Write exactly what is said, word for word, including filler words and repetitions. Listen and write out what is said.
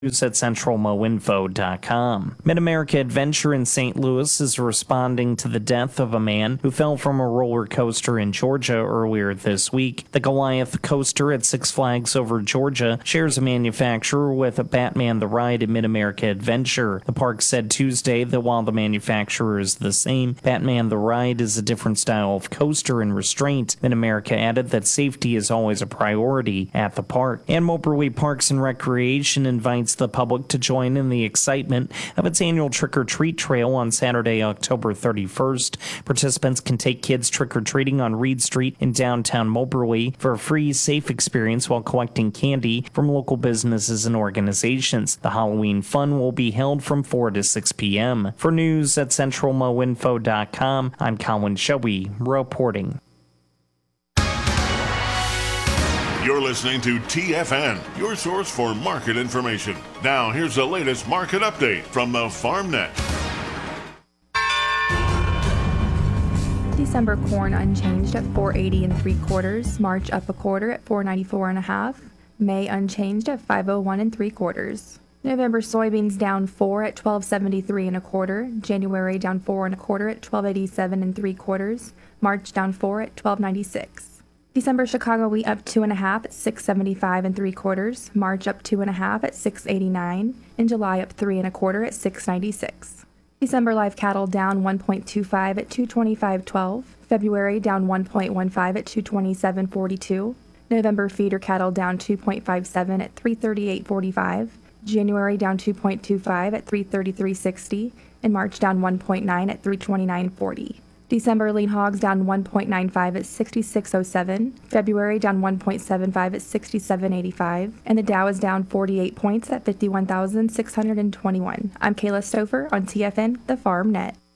News at central mo info dot com. Mid-America Adventure in Saint Louis is responding to the death of a man who fell from a roller coaster in Georgia earlier this week. The Goliath coaster at Six Flags Over Georgia shares a manufacturer with Batman the Ride at Mid-America Adventure. The park said Tuesday that while the manufacturer is the same, Batman the Ride is a different style of coaster and restraint. Mid-America added that safety is always a priority at the park. And Moberly Parks and Recreation invites the public to join in the excitement of its annual trick-or-treat trail on Saturday, October thirty-first. Participants can take kids trick-or-treating on Reed Street in downtown Moberly for a free, safe experience while collecting candy from local businesses and organizations. The Halloween fun will be held from four to six p.m. For news at central mo info dot com, I'm Colin Shoey reporting. You're listening to T F N, your source for market information. Now, here's the latest market update from the FarmNet. December corn unchanged at four eighty and three quarters. March up a quarter at four ninety-four and a half. May unchanged at five oh one and three quarters. November soybeans down four at twelve seventy-three and a quarter. January down four and a quarter at twelve eighty-seven and three quarters. March down four at twelve ninety-six. December Chicago wheat up two and a half at six seventy-five and three quarters. March up two and a half at six eighty-nine. In July up three and a quarter at six ninety-six. December live cattle down one point two five at two twenty-five twelve. February down one point one five at two twenty-seven forty-two. November feeder cattle down two point five seven at three thirty-eight forty-five. January down two point two five at three thirty-three sixty. And March down one point nine at three twenty-nine forty. December lean hogs down one point nine five at sixty-six oh seven. February down one point seven five at sixty-seven eighty-five. And the Dow is down forty-eight points at fifty-one thousand six hundred twenty-one. I'm Kayla Stouffer on T F N, the Farm Net.